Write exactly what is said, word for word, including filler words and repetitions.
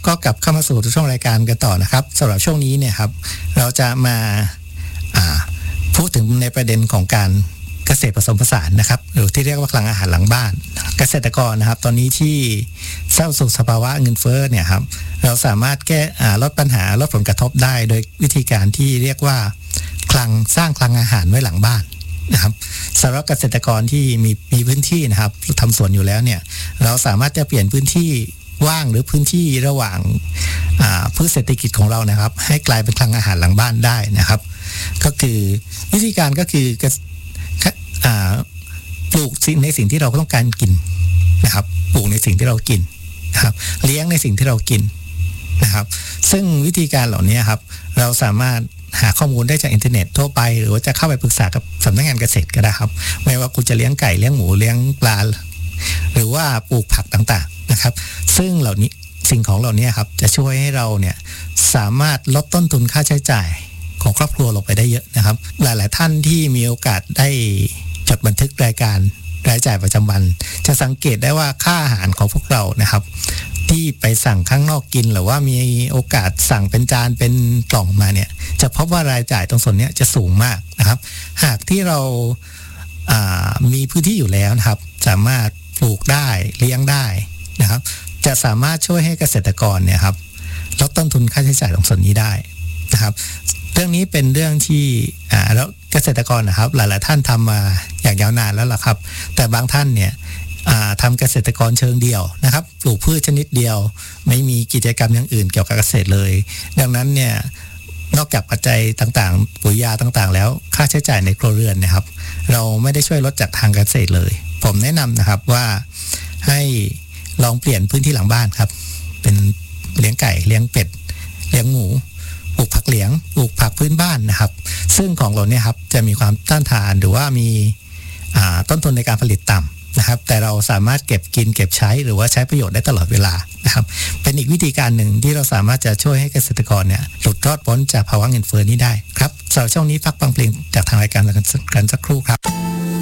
ก็กลับเข้ามาสู่ช่วงรายการกันต่อนะครับสำหรับช่วงนี้เนี่ยครับเราจะมาพูดถึงในประเด็นของการเกษตรผสมผสานนะครับหรือที่เรียกว่าคลังอาหารหลังบ้านเกษตรกรนะครับตอนนี้ที่เศร้าโศกสภาวะเงินเฟ้อเนี่ยครับเราสามารถแก้ลดปัญหาลดผลกระทบได้โดยวิธีการที่เรียกว่าคลังสร้างคลังอาหารไว้หลังบ้านนะครับสำหรับเกษตรกรที่มีมีพื้นที่นะครับทำสวนอยู่แล้วเนี่ยเราสามารถจะเปลี่ยนพื้นที่ว่างหรือพื้นที่ระหว่างพืชเศรษฐกิจของเรานะครับให้กลายเป็นคลังอาหารหลังบ้านได้นะครับก็คือวิธีการก็คือปลูกในสิ่งที่เราต้องการกินนะครับปลูกในสิ่งที่เรากินนะครับเลี้ยงในสิ่งที่เรากินนะครับซึ่งวิธีการเหล่านี้ครับเราสามารถหาข้อมูลได้จากอินเทอร์เน็ตทั่วไปหรือว่าจะเข้าไปปรึกษากับสำนักงานเกษตรก็ได้ครับไม่ว่าคุณจะเลี้ยงไก่เลี้ยงหมูเลี้ยงปลาหรือว่าปลูกผักต่างๆนะครับซึ่งเหล่านี้สิ่งของเหล่านี้ครับจะช่วยให้เราเนี่ยสามารถลดต้นทุนค่าใช้จ่ายของครอบครัวลงไปได้เยอะนะครับหลายๆท่านที่มีโอกาสได้จดบันทึกรายการรายจ่ายประจำวันจะสังเกตได้ว่าค่าอาหารของพวกเรานะครับที่ไปสั่งข้างนอกกินหรือว่ามีโอกาสสั่งเป็นจานเป็นกล่องมาเนี่ยจะพบว่ารายจ่ายตรงส่วนนี้จะสูงมากนะครับหากที่เรามีพื้นที่อยู่แล้วนะครับสามารถปลูกได้เลี้ยงได้นะครับจะสามารถช่วยให้เกษตรกรเนี่ยครับลดต้นทุนค่าใช้จ่ายตรงส่วนนี้ได้นะครับเรื่องนี้เป็นเรื่องที่อ่าแล้วเกษตรกรนะครับหลายๆท่านทำมาอย่างยาวนานแล้วล่ะครับแต่บางท่านเนี่ยทำเกษตรกรเชิงเดี่ยวนะครับปลูกพืชชนิดเดียวไม่มีกิจกรรมอย่างอื่นเกี่ยวกับเกษตรเลยดังนั้นเนี่ยนอกจากปัจจัยต่างๆปุ๋ยยาต่างๆแล้วค่าใช้จ่ายในครัวเรือนนะครับเราไม่ได้ช่วยลดจากทางเกษตรเลยผมแนะนำนะครับว่าให้ลองเปลี่ยนพื้นที่หลังบ้านครับเป็นเลี้ยงไก่เลี้ยงเป็ดเลี้ยงหมูปลูกผักเหลียงปลูกผักพื้นบ้านนะครับซึ่งของเราเนี่ยครับจะมีความต้านทานหรือว่ามีต้นทุนในการผลิตต่ำนะครับแต่เราสามารถเก็บกินเก็บใช้หรือว่าใช้ประโยชน์ได้ตลอดเวลานะครับเป็นอีกวิธีการหนึ่งที่เราสามารถจะช่วยให้เกษตรกรเนี่ยหลุดรอดพ้นจากภาวะเงินเฟ้อนี้ได้ครับสำหรับช่วงนี้พักฟังเพลงจากทางรายการกันสักครู่ครับ